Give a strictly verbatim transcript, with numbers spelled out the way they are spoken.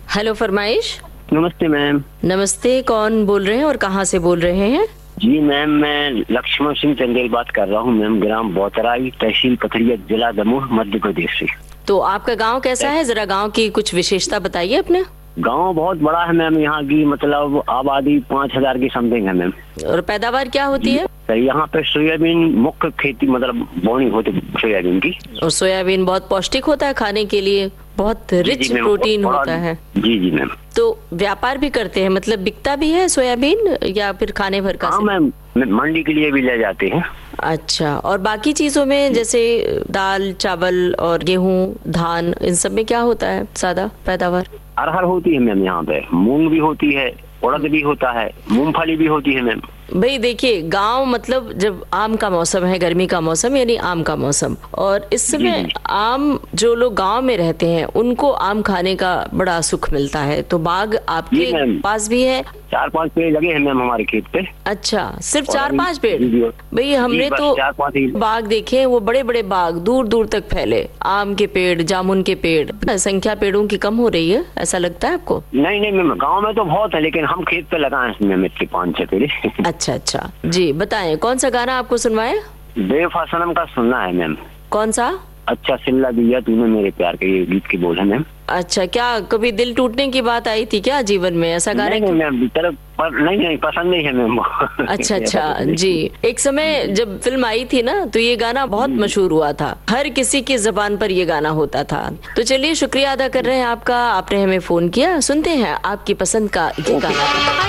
Hello फरमाइश। नमस्ते ma'am. नमस्ते, कौन बोल रहे हैं और कहाँ से बोल रहे हैं? जी मैम, मैं लक्ष्मण सिंह चंदेल बात कर रहा हूँ मैम, ग्राम बोतराई, तहसील पथरिया, जिला दमोह, मध्य प्रदेश से। तो आपका गांव कैसा है, जरा गांव की कुछ विशेषता बताइए अपने। गांव बहुत बड़ा है मैम, यहाँ की मतलब आबादी पाँच हजार की समथिंग है मैम। और पैदावार क्या होती है? यहाँ पे सोयाबीन मुख्य खेती मतलब बोनी होती सोयाबीन की। और सोयाबीन बहुत पौष्टिक होता है खाने के लिए, बहुत रिच प्रोटीन होता है। जी जी मैम। तो व्यापार भी करते हैं, मतलब बिकता भी है सोयाबीन या फिर खाने भर का? हाँ मैम, मंडी के लिए भी ले जाते हैं। अच्छा, और बाकी चीजों में जैसे दाल, चावल और गेहूं, धान, इन सब में क्या होता है ज्यादा पैदावार? अरहर होती है मैम, यहाँ पे मूंग भी होती है, उड़द भी होता है, मूंगफली भी होती है मैम। भाई देखिए, गांव मतलब जब आम का मौसम है, गर्मी का मौसम यानी आम का मौसम, और इस समय आम, जो लोग गांव में रहते हैं उनको आम खाने का बड़ा सुख मिलता है। तो बाग आपके पास भी है? चार पांच पेड़ लगे हैं मैम हमारे खेत पे। अच्छा, सिर्फ चार पांच पेड़? भाई हमने तो बाग देखे हैं, वो बड़े बड़े बाग दूर दूर तक फैले, आम के पेड़, जामुन के पेड़। संख्या पेड़ों की कम हो रही है, ऐसा लगता है आपको? नहीं नहीं मैम, गाँव में तो बहुत है, लेकिन हम खेत पे लगाए हैं पाँच छह पेड़। अच्छा अच्छा, जी बताएं, कौन सा गाना आपको सुनवाएं? बेवफा सनम का सुनना है मैम। कौन सा? अच्छा सिल्ला दिया तूने मेरे प्यार के, ये गीत की बोल है मैम। अच्छा, क्या कभी दिल टूटने की बात आई थी क्या जीवन में, ऐसा गाना? नहीं मैम, तरफ पर नहीं नहीं पसंद नहीं है मैम। अच्छा अच्छा जी। एक समय जब फिल्म आई थी ना, तो ये गाना बहुत मशहूर हुआ था, हर किसी की जबान पर ये गाना होता था। तो चलिए, शुक्रिया अदा कर रहे हैं आपका, आपने हमें फोन किया। सुनते हैं आपकी पसंद का ये गाना।